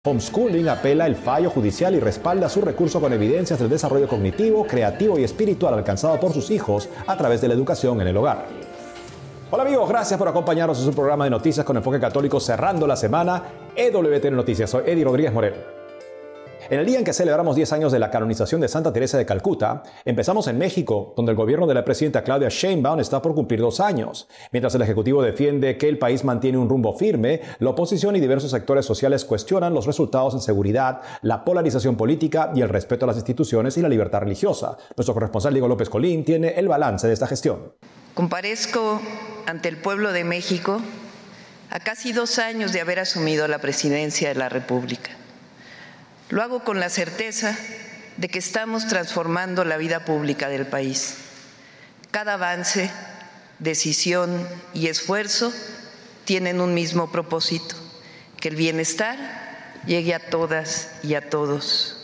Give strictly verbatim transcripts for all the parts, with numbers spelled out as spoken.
Homeschooling apela el fallo judicial y respalda su recurso con evidencias del desarrollo cognitivo, creativo y espiritual alcanzado por sus hijos a través de la educación en el hogar. Hola amigos, gracias por acompañarnos en su programa de noticias con enfoque católico cerrando la semana E W T N Noticias. Soy Eddie Rodríguez Moreno. En el día en que celebramos diez años de la canonización de Santa Teresa de Calcuta, empezamos en México, donde el gobierno de la presidenta Claudia Sheinbaum está por cumplir dos años. Mientras el Ejecutivo defiende que el país mantiene un rumbo firme, la oposición y diversos sectores sociales cuestionan los resultados en seguridad, la polarización política y el respeto a las instituciones y la libertad religiosa. Nuestro corresponsal Diego López Colín tiene el balance de esta gestión. Comparezco ante el pueblo de México a casi dos años de haber asumido la presidencia de la República. Lo hago con la certeza de que estamos transformando la vida pública del país. Cada avance, decisión y esfuerzo tienen un mismo propósito: que el bienestar llegue a todas y a todos.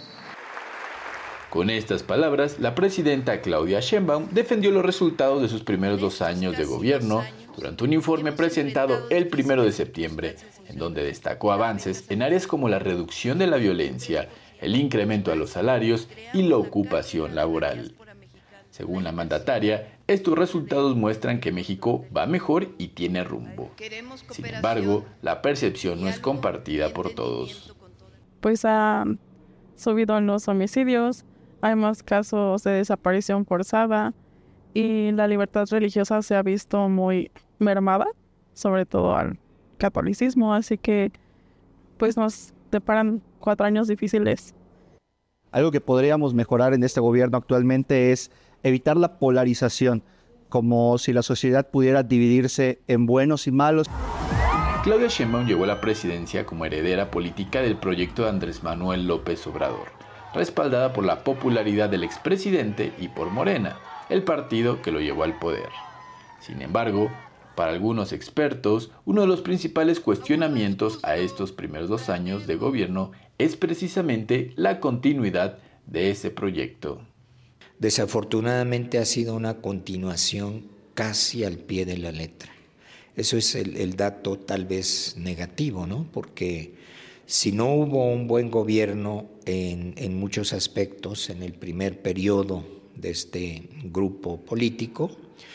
Con estas palabras, la presidenta Claudia Sheinbaum defendió los resultados de sus primeros dos años de gobierno durante un informe presentado el primero de septiembre, en donde destacó avances en áreas como la reducción de la violencia, el incremento a los salarios y la ocupación laboral. Según la mandataria, estos resultados muestran que México va mejor y tiene rumbo. Sin embargo, la percepción no es compartida por todos. Pues han subido los homicidios, hay más casos de desaparición forzada y la libertad religiosa se ha visto muy mermada, sobre todo al catolicismo, así que pues nos deparan cuatro años difíciles. Algo que podríamos mejorar en este gobierno actualmente es evitar la polarización, como si la sociedad pudiera dividirse en buenos y malos. Claudia Sheinbaum llegó a la presidencia como heredera política del proyecto de Andrés Manuel López Obrador, respaldada por la popularidad del expresidente y por Morena, el partido que lo llevó al poder. Sin embargo, para algunos expertos, uno de los principales cuestionamientos a estos primeros dos años de gobierno es precisamente la continuidad de ese proyecto. Desafortunadamente ha sido una continuación casi al pie de la letra. Eso es el, el dato tal vez negativo, ¿no? Porque si no hubo un buen gobierno en, en muchos aspectos en el primer periodo de este grupo político,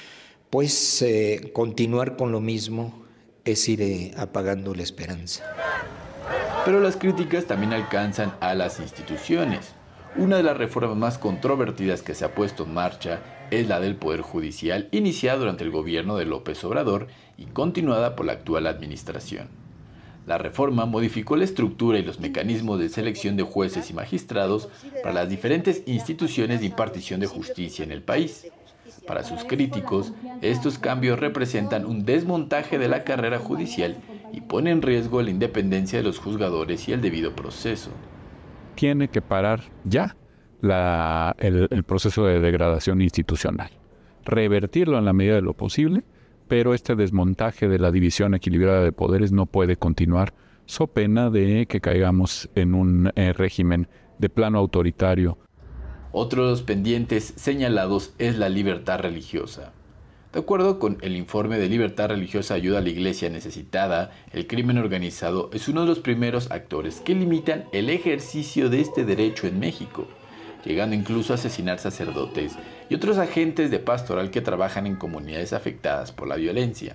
pues eh, continuar con lo mismo es ir eh, apagando la esperanza. Pero las críticas también alcanzan a las instituciones. Una de las reformas más controvertidas que se ha puesto en marcha es la del Poder Judicial, iniciada durante el gobierno de López Obrador y continuada por la actual administración. La reforma modificó la estructura y los mecanismos de selección de jueces y magistrados para las diferentes instituciones de impartición de justicia en el país. Para sus críticos, estos cambios representan un desmontaje de la carrera judicial y ponen en riesgo la independencia de los juzgadores y el debido proceso. Tiene que parar ya la, el, el proceso de degradación institucional, revertirlo en la medida de lo posible, pero este desmontaje de la división equilibrada de poderes no puede continuar, so pena de que caigamos en un eh, régimen de plano autoritario. Otro de los pendientes señalados es la libertad religiosa. De acuerdo con el informe de Libertad Religiosa Ayuda a la Iglesia Necesitada, el crimen organizado es uno de los primeros actores que limitan el ejercicio de este derecho en México, llegando incluso a asesinar sacerdotes y otros agentes de pastoral que trabajan en comunidades afectadas por la violencia.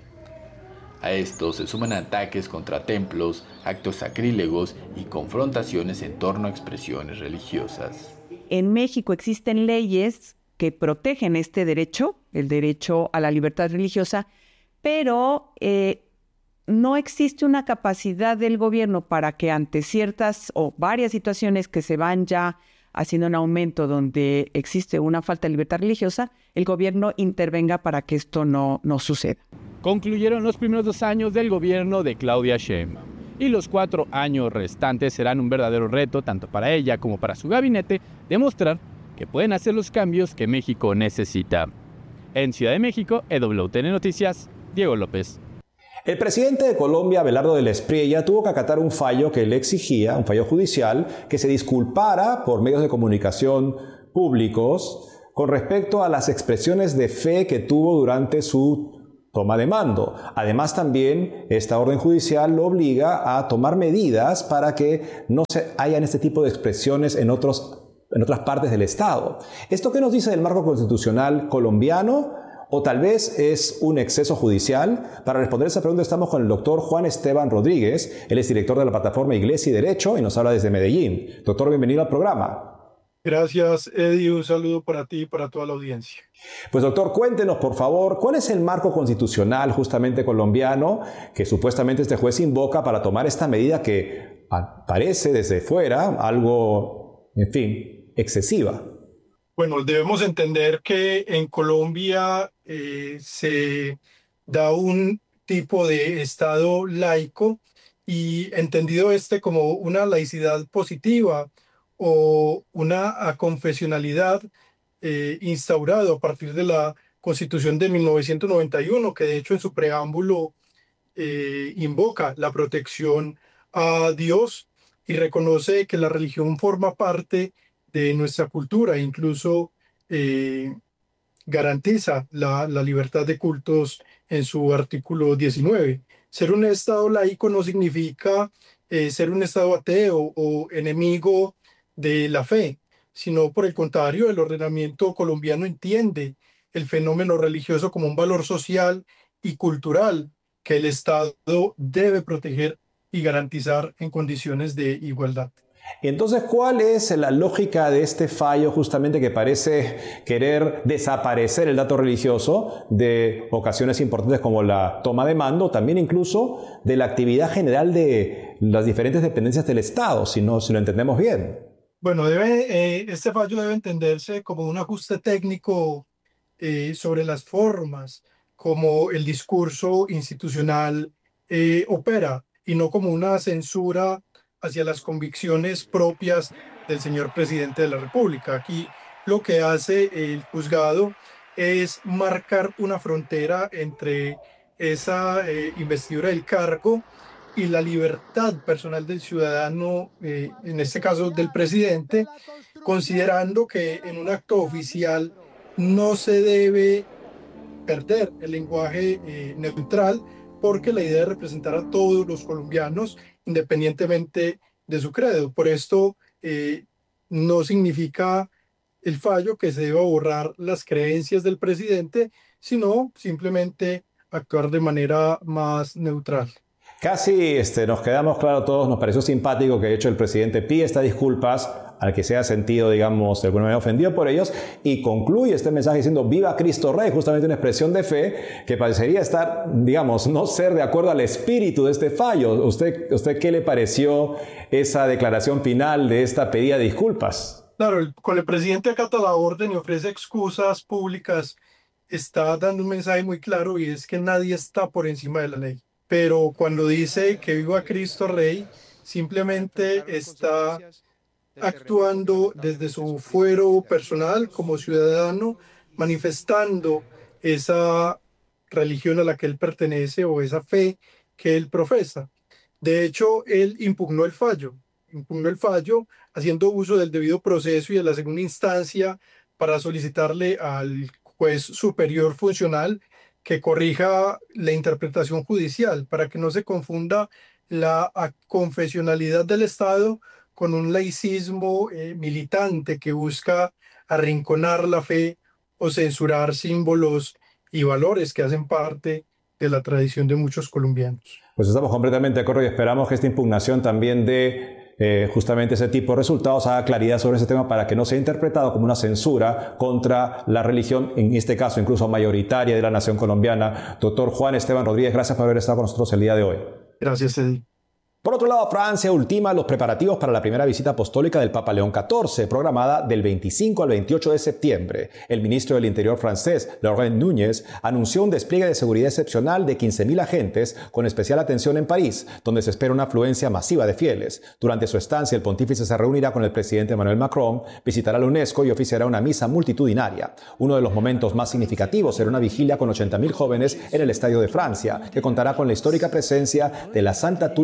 A esto se suman ataques contra templos, actos sacrílegos y confrontaciones en torno a expresiones religiosas. En México existen leyes que protegen este derecho, el derecho a la libertad religiosa, pero eh, no existe una capacidad del gobierno para que ante ciertas o varias situaciones que se van ya haciendo un aumento donde existe una falta de libertad religiosa, el gobierno intervenga para que esto no, no suceda. Concluyeron los primeros dos años del gobierno de Claudia Sheinbaum y los cuatro años restantes serán un verdadero reto tanto para ella como para su gabinete demostrar que pueden hacer los cambios que México necesita. En Ciudad de México, E W T N Noticias, Diego López. El presidente de Colombia, Abelardo del Espriella, tuvo que acatar un fallo que le exigía, un fallo judicial, que se disculpara por medios de comunicación públicos con respecto a las expresiones de fe que tuvo durante su toma de mando. Además, también esta orden judicial lo obliga a tomar medidas para que no se hayan este tipo de expresiones en, otros, en otras partes del Estado. ¿Esto qué nos dice del marco constitucional colombiano? ¿O tal vez es un exceso judicial? Para responder esa pregunta estamos con el doctor Juan Esteban Rodríguez. Él es director de la plataforma Iglesia y Derecho y nos habla desde Medellín. Doctor, bienvenido al programa. Gracias, Eddie. Un saludo para ti y para toda la audiencia. Pues doctor, cuéntenos por favor, ¿cuál es el marco constitucional justamente colombiano que supuestamente este juez invoca para tomar esta medida que parece desde fuera algo, en fin, excesiva? Bueno, debemos entender que en Colombia eh, se da un tipo de Estado laico y entendido este como una laicidad positiva o una aconfesionalidad eh, instaurado a partir de la Constitución de mil novecientos noventa y uno, que de hecho en su preámbulo eh, invoca la protección a Dios y reconoce que la religión forma parte de nuestra cultura, incluso eh, garantiza la, la libertad de cultos en su artículo diecinueve. Ser un Estado laico no significa eh, ser un Estado ateo o enemigo de la fe, sino por el contrario, el ordenamiento colombiano entiende el fenómeno religioso como un valor social y cultural que el Estado debe proteger y garantizar en condiciones de igualdad. Entonces, ¿cuál es la lógica de este fallo justamente que parece querer desaparecer el dato religioso de ocasiones importantes como la toma de mando, también incluso de la actividad general de las diferentes dependencias del Estado, si, no, si lo entendemos bien? Bueno, debe, eh, este fallo debe entenderse como un ajuste técnico eh, sobre las formas, como el discurso institucional eh, opera, y no como una censura hacia las convicciones propias del señor presidente de la República. Aquí lo que hace el juzgado es marcar una frontera entre esa eh, investidura del cargo y la libertad personal del ciudadano, eh, en este caso del presidente, considerando que en un acto oficial no se debe perder el lenguaje eh, neutral, porque la idea es representar a todos los colombianos independientemente de su credo. Por esto eh, no significa el fallo que se deba borrar las creencias del presidente, sino simplemente actuar de manera más neutral. Casi este, nos quedamos claros todos, nos pareció simpático que de hecho el presidente pide estas disculpas al que se haya sentido, digamos, de alguna manera ofendido por ellos, y concluye este mensaje diciendo ¡Viva Cristo Rey!, justamente una expresión de fe que parecería estar, digamos, no ser de acuerdo al espíritu de este fallo. ¿Usted, usted qué le pareció esa declaración final de esta pedida de disculpas? Claro, el, cuando el presidente acata la orden y ofrece excusas públicas, está dando un mensaje muy claro, y es que nadie está por encima de la ley. Pero cuando dice que viva Cristo Rey, simplemente está actuando desde su fuero personal como ciudadano, manifestando esa religión a la que él pertenece o esa fe que él profesa. De hecho, él impugnó el fallo, impugnó el fallo haciendo uso del debido proceso y de la segunda instancia para solicitarle al juez superior funcional que corrija la interpretación judicial para que no se confunda la confesionalidad del Estado con un laicismo eh, militante que busca arrinconar la fe o censurar símbolos y valores que hacen parte de la tradición de muchos colombianos. Pues estamos completamente de acuerdo y esperamos que esta impugnación también dé eh, justamente ese tipo de resultados, haga claridad sobre ese tema para que no sea interpretado como una censura contra la religión, en este caso incluso mayoritaria de la nación colombiana. Doctor Juan Esteban Rodríguez, gracias por haber estado con nosotros el día de hoy. Gracias, Eddie. Por otro lado, Francia ultima los preparativos para la primera visita apostólica del Papa León catorce, programada del veinticinco al veintiocho de septiembre. El ministro del Interior francés, Laurent Núñez, anunció un despliegue de seguridad excepcional de quince mil agentes, con especial atención en París, donde se espera una afluencia masiva de fieles. Durante su estancia, el pontífice se reunirá con el presidente Emmanuel Macron, visitará la UNESCO y oficiará una misa multitudinaria. Uno de los momentos más significativos será una vigilia con ochenta mil jóvenes en el Estadio de Francia, que contará con la histórica presencia de la Santa Túnica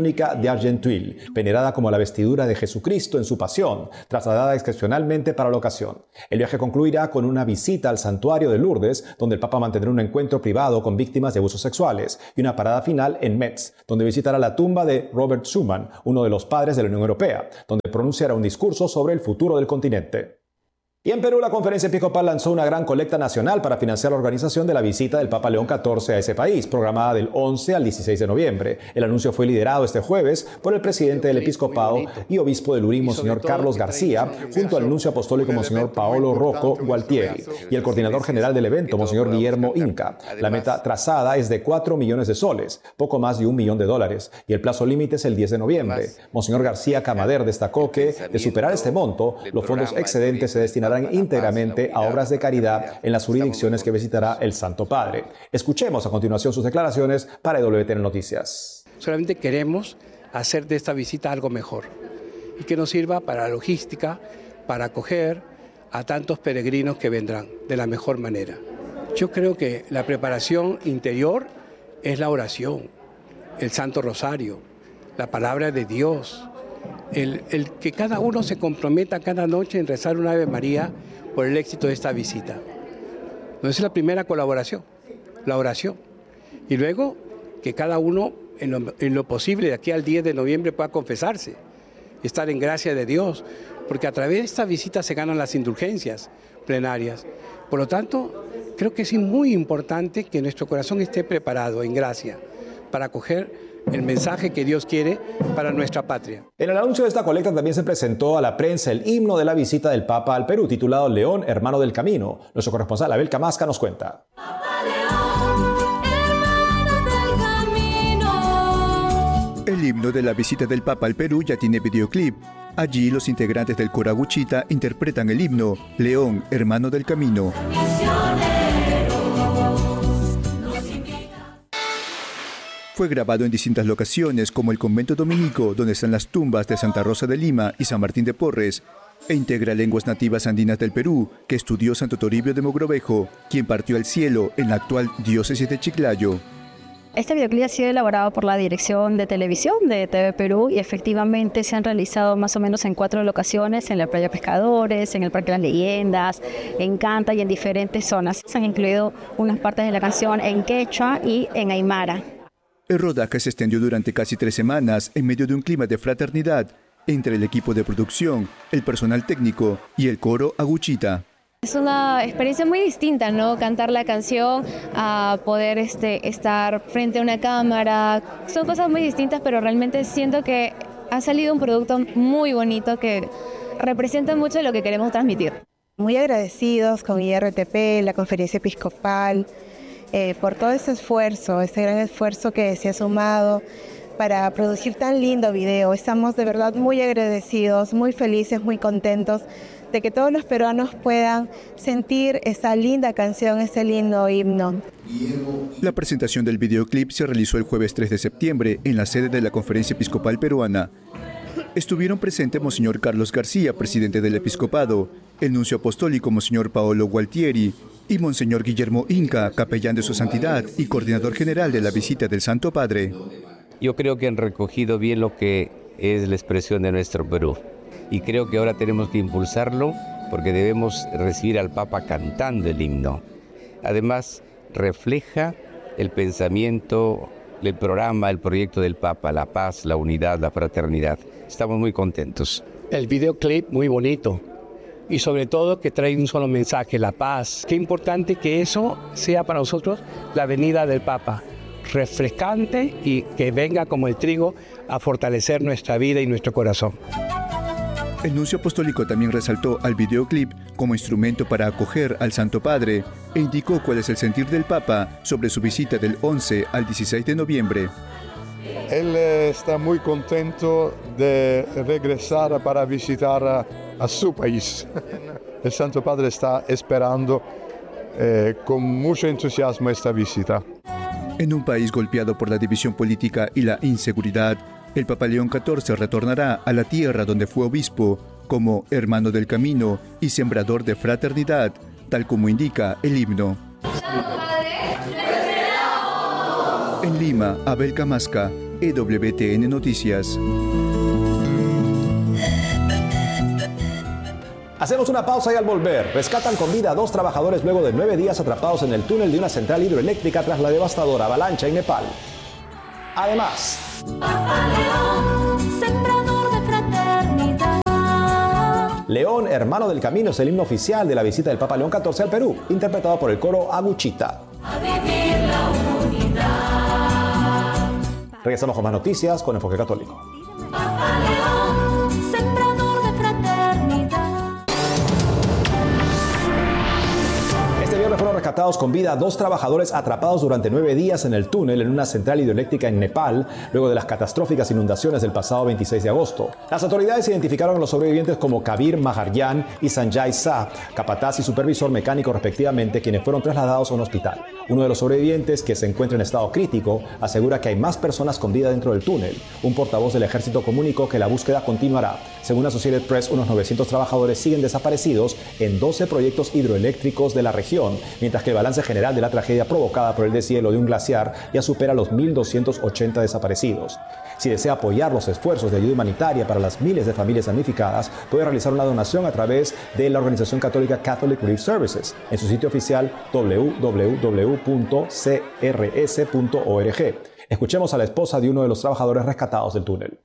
de Argenteuil, venerada como la vestidura de Jesucristo en su pasión, trasladada excepcionalmente para la ocasión. El viaje concluirá con una visita al santuario de Lourdes, donde el Papa mantendrá un encuentro privado con víctimas de abusos sexuales, y una parada final en Metz, donde visitará la tumba de Robert Schuman, uno de los padres de la Unión Europea, donde pronunciará un discurso sobre el futuro del continente. Y en Perú, la Conferencia Episcopal lanzó una gran colecta nacional para financiar la organización de la visita del Papa León catorce a ese país, programada del once al dieciséis de noviembre. El anuncio fue liderado este jueves por el presidente del Episcopado y obispo de Lurín, Monseñor Carlos García, junto al nuncio apostólico Monseñor Paolo Rocco Gualtieri y el coordinador general del evento, Monseñor Guillermo Inca. La meta trazada es de cuatro millones de soles, poco más de un millón de dólares, y el plazo límite es el diez de noviembre. Monseñor García Camader destacó que, de superar este monto, los fondos excedentes se destinarán íntegramente a obras de caridad en las jurisdicciones que visitará el Santo Padre. Escuchemos a continuación sus declaraciones para W T N Noticias. Solamente queremos hacer de esta visita algo mejor y que nos sirva para la logística, para acoger a tantos peregrinos que vendrán de la mejor manera. Yo creo que la preparación interior es la oración, el Santo Rosario, la palabra de Dios. El, el que cada uno se comprometa cada noche en rezar una Ave María por el éxito de esta visita. Entonces es la primera colaboración, la oración. Y luego que cada uno en lo, en lo posible de aquí al diez de noviembre pueda confesarse, estar en gracia de Dios, porque a través de esta visita se ganan las indulgencias plenarias. Por lo tanto, creo que es muy importante que nuestro corazón esté preparado en gracia para acoger el mensaje que Dios quiere para nuestra patria. En el anuncio de esta colecta también se presentó a la prensa el himno de la visita del Papa al Perú, titulado León, hermano del camino. Nuestro corresponsal Abel Camasca nos cuenta. El himno de la visita del Papa al Perú ya tiene videoclip. Allí los integrantes del coro Aguchita interpretan el himno León, hermano del camino. Fue grabado en distintas locaciones, como el convento dominico, donde están las tumbas de Santa Rosa de Lima y San Martín de Porres, e integra lenguas nativas andinas del Perú, que estudió Santo Toribio de Mogrovejo, quien partió al cielo en la actual diócesis de Chiclayo. Este videoclip ha sido elaborado por la Dirección de Televisión de T V Perú y efectivamente se han realizado más o menos en cuatro locaciones, en la Playa Pescadores, en el Parque de las Leyendas, en Canta y en diferentes zonas. Se han incluido unas partes de la canción en quechua y en aymara. El rodaje se extendió durante casi tres semanas en medio de un clima de fraternidad entre el equipo de producción, el personal técnico y el coro Aguchita. Es una experiencia muy distinta, ¿no? Cantar la canción, a poder este, estar frente a una cámara. Son cosas muy distintas, pero realmente siento que ha salido un producto muy bonito que representa mucho de lo que queremos transmitir. Muy agradecidos con I R T P, la Conferencia Episcopal, Eh, por todo ese esfuerzo, ese gran esfuerzo que se ha sumado para producir tan lindo video. Estamos de verdad muy agradecidos, muy felices, muy contentos de que todos los peruanos puedan sentir esa linda canción, ese lindo himno. La presentación del videoclip se realizó el jueves tres de septiembre en la sede de la Conferencia Episcopal Peruana. Estuvieron presentes Monseñor Carlos García, presidente del Episcopado, el nuncio apostólico Monseñor Paolo Gualtieri y Monseñor Guillermo Inca, capellán de su santidad y coordinador general de la visita del Santo Padre. Yo creo que han recogido bien lo que es la expresión de nuestro Perú y creo que ahora tenemos que impulsarlo porque debemos recibir al Papa cantando el himno. Además, refleja el pensamiento, el programa, el proyecto del Papa, la paz, la unidad, la fraternidad. Estamos muy contentos. El videoclip muy bonito y sobre todo que trae un solo mensaje, la paz. Qué importante que eso sea para nosotros la venida del Papa, refrescante y que venga como el trigo a fortalecer nuestra vida y nuestro corazón. El nuncio apostólico también resaltó al videoclip como instrumento para acoger al Santo Padre e indicó cuál es el sentir del Papa sobre su visita del once al dieciséis de noviembre. Él está muy contento de regresar para visitar a, a su país. El Santo Padre está esperando eh, con mucho entusiasmo esta visita. En un país golpeado por la división política y la inseguridad, el Papa León catorce retornará a la tierra donde fue obispo, como hermano del camino y sembrador de fraternidad, tal como indica el himno. En Lima, Abel Camasca, E W T N Noticias. Hacemos una pausa y al volver, rescatan con vida a dos trabajadores luego de nueve días atrapados en el túnel de una central hidroeléctrica tras la devastadora avalancha en Nepal. Además, León, hermano del camino, es el himno oficial de la visita del Papa León catorce al Perú, interpretado por el coro Aguchita. Regresamos con más noticias con Enfoque Católico. Este viernes fueron rescatados con vida dos trabajadores atrapados durante nueve días en el túnel en una central hidroeléctrica en Nepal, luego de las catastróficas inundaciones del pasado veintiséis de agosto. Las autoridades identificaron a los sobrevivientes como Kabir Maharyan y Sanjay Shah, capataz y supervisor mecánico respectivamente, quienes fueron trasladados a un hospital. Uno de los sobrevivientes, que se encuentra en estado crítico, asegura que hay más personas con vida dentro del túnel. Un portavoz del ejército comunicó que la búsqueda continuará. Según Associated Press, unos novecientos trabajadores siguen desaparecidos en doce proyectos hidroeléctricos de la región, mientras que el balance general de la tragedia provocada por el deshielo de un glaciar ya supera los mil doscientos ochenta desaparecidos. Si desea apoyar los esfuerzos de ayuda humanitaria para las miles de familias damnificadas, puede realizar una donación a través de la organización católica Catholic Relief Services en su sitio oficial doble u doble u doble u punto c r s punto org. Escuchemos a la esposa de uno de los trabajadores rescatados del túnel.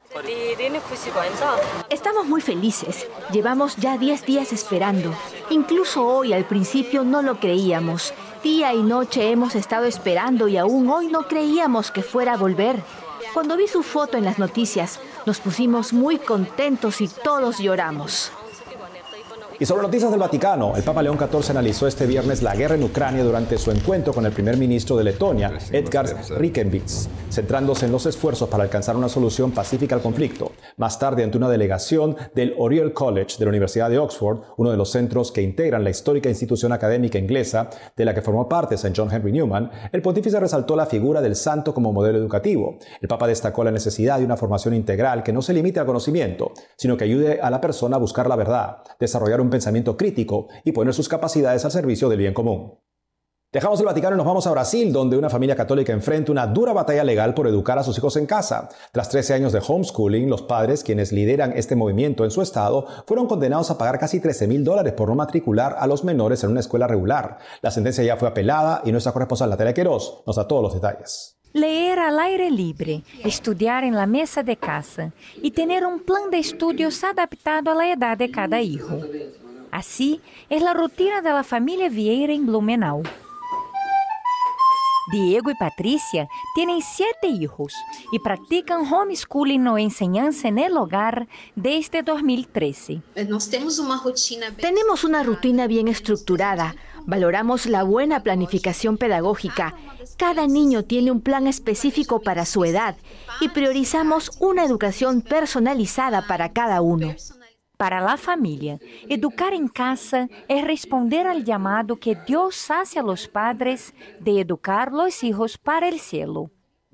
Estamos muy felices. Llevamos ya diez días esperando. Incluso hoy al principio no lo creíamos. Día y noche hemos estado esperando y aún hoy no creíamos que fuera a volver. Cuando vi su foto en las noticias, nos pusimos muy contentos y todos lloramos. Y sobre noticias del Vaticano, el Papa León catorce analizó este viernes la guerra en Ucrania durante su encuentro con el primer ministro de Letonia, Edgars Rinkēvičs, centrándose en los esfuerzos para alcanzar una solución pacífica al conflicto. Más tarde, ante una delegación del Oriel College de la Universidad de Oxford, uno de los centros que integran la histórica institución académica inglesa de la que formó parte Saint John Henry Newman, el pontífice resaltó la figura del santo como modelo educativo. El Papa destacó la necesidad de una formación integral que no se limite al conocimiento, sino que ayude a la persona a buscar la verdad, desarrollar un pensamiento crítico y poner sus capacidades al servicio del bien común. Dejamos el Vaticano y nos vamos a Brasil, donde una familia católica enfrenta una dura batalla legal por educar a sus hijos en casa. Tras trece años de homeschooling, los padres, quienes lideran este movimiento en su estado, fueron condenados a pagar casi trece mil dólares por no matricular a los menores en una escuela regular. La sentencia ya fue apelada y nuestra corresponsal Natalia Queiroz nos da todos los detalles. Leer al aire libre, estudiar en la mesa de casa y tener un plan de estudios adaptado a la edad de cada hijo. Así es la rutina de la familia Vieira en Blumenau. Diego y Patricia tienen siete hijos y practican homeschooling o enseñanza en el hogar desde dos mil trece. Tenemos una rutina bien estructurada. Valoramos la buena planificación pedagógica. Cada niño tiene un plan específico para su edad y priorizamos una educación personalizada para cada uno. Para la familia, educar en casa es responder al llamado que Dios hace a los padres de educar los hijos para el cielo.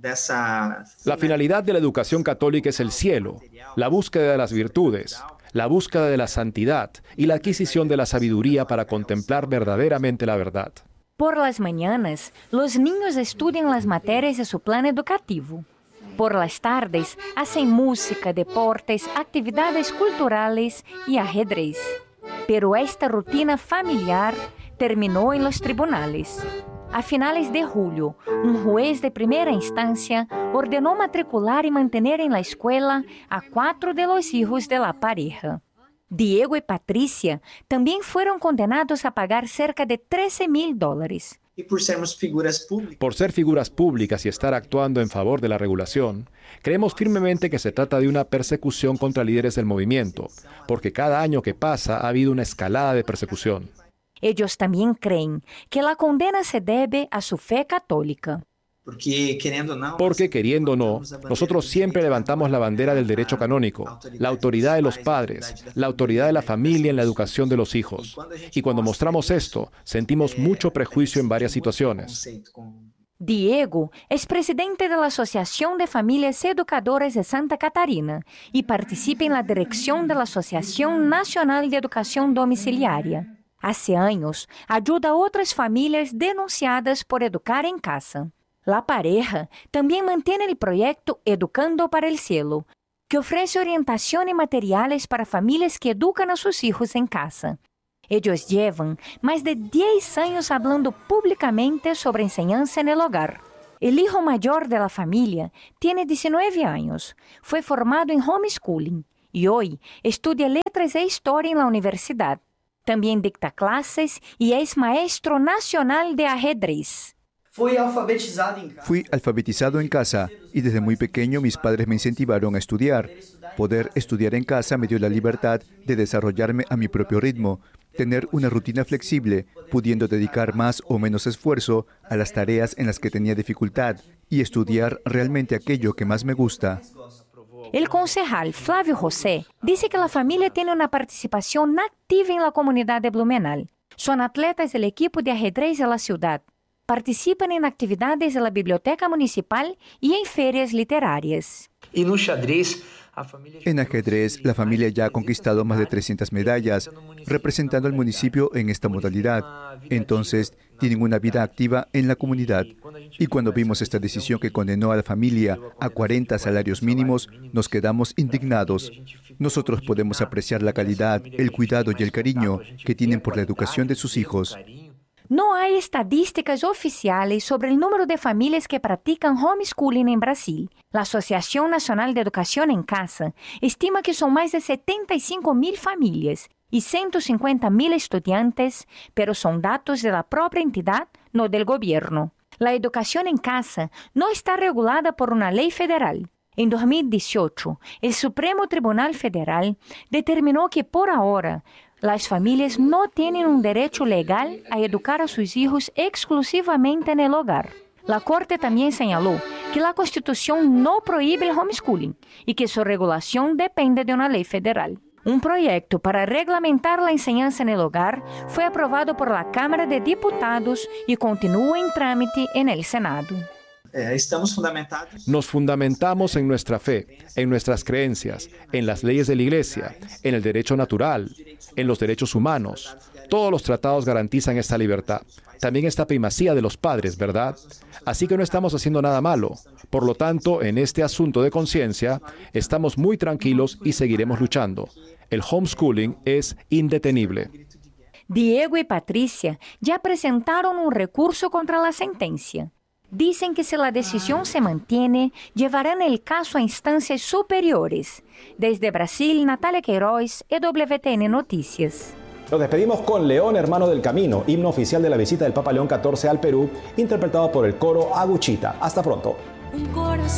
La finalidad de la educación católica es el cielo, la búsqueda de las virtudes, la búsqueda de la santidad y la adquisición de la sabiduría para contemplar verdaderamente la verdad. Por las mañanas, los niños estudian las materias de su plan educativo. Por las tardes, hacen música, deportes, actividades culturales y ajedrez. Pero esta rutina familiar terminó en los tribunales. A finales de julio, un juez de primera instancia ordenó matricular y mantener en la escuela a cuatro de los hijos de la pareja. Diego y Patricia también fueron condenados a pagar cerca de trece mil dólares. Y por sermos figuras públicas. Por ser figuras públicas y estar actuando en favor de la regulación, creemos firmemente que se trata de una persecución contra líderes del movimiento, porque cada año que pasa ha habido una escalada de persecución. Ellos también creen que la condena se debe a su fe católica. Porque queriendo o no, nosotros siempre levantamos la bandera del derecho canónico, la autoridad de los padres, la autoridad de la familia en la educación de los hijos. Y cuando mostramos esto, sentimos mucho prejuicio en varias situaciones. Diego es presidente de la Asociación de Familias Educadoras de Santa Catarina y participa en la dirección de la Asociación Nacional de Educación Domiciliaria. Hace años, ayuda a otras familias denunciadas por educar en casa. La pareja también mantiene el proyecto Educando para el Cielo, que ofrece orientación y materiales para familias que educan a sus hijos en casa. Ellos llevan más de diez años hablando públicamente sobre enseñanza en el hogar. El hijo mayor de la familia tiene diecinueve años, fue formado en homeschooling y hoy estudia letras e historia en la universidad. También dicta clases y es maestro nacional de ajedrez. Fui alfabetizado en casa. Fui alfabetizado en casa y desde muy pequeño mis padres me incentivaron a estudiar. Poder estudiar en casa me dio la libertad de desarrollarme a mi propio ritmo, tener una rutina flexible, pudiendo dedicar más o menos esfuerzo a las tareas en las que tenía dificultad y estudiar realmente aquello que más me gusta. El concejal Flávio José dice que la familia tiene una participación activa en la comunidad de Blumenau. Son atletas del equipo de ajedrez de la ciudad. Participan en actividades de la biblioteca municipal y en ferias literarias. Y no xadrez, En ajedrez, la familia ya ha conquistado más de trescientas medallas, representando al municipio en esta modalidad. Entonces, tienen una vida activa en la comunidad. Y cuando vimos esta decisión que condenó a la familia a cuarenta salarios mínimos, nos quedamos indignados. Nosotros podemos apreciar la calidad, el cuidado y el cariño que tienen por la educación de sus hijos. No hay estadísticas oficiales sobre el número de familias que practican homeschooling en Brasil. La Asociación Nacional de Educación en Casa estima que son más de setenta y cinco mil familias y ciento cincuenta mil estudiantes, pero son datos de la propia entidad, no del gobierno. La educación en casa no está regulada por una ley federal. En dos mil dieciocho, el Supremo Tribunal Federal determinó que por ahora las familias no tienen un derecho legal a educar a sus hijos exclusivamente en el hogar. La Corte también señaló que la Constitución no prohíbe el homeschooling y que su regulación depende de una ley federal. Un proyecto para reglamentar la enseñanza en el hogar fue aprobado por la Cámara de Diputados y continúa en trámite en el Senado. Estamos fundamentados. Nos fundamentamos en nuestra fe, en nuestras creencias, en las leyes de la Iglesia, en el derecho natural, en los derechos humanos. Todos los tratados garantizan esta libertad. También esta primacía de los padres, ¿verdad? Así que no estamos haciendo nada malo. Por lo tanto, en este asunto de conciencia, estamos muy tranquilos y seguiremos luchando. El homeschooling es indetenible. Diego y Patricia ya presentaron un recurso contra la sentencia. Dicen que si la decisión se mantiene, llevarán el caso a instancias superiores. Desde Brasil, Natalia Queiroz, E W T N Noticias. Nos despedimos con León, hermano del camino, himno oficial de la visita del Papa León catorce al Perú, interpretado por el coro Aguchita. Hasta pronto.